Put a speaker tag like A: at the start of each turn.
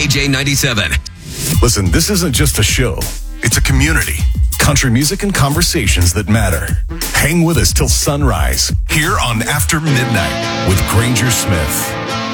A: KJ97.
B: Listen, this isn't just a show. It's a community. Country music and conversations that matter. Hang with us till sunrise here on After Midnight with Granger Smith.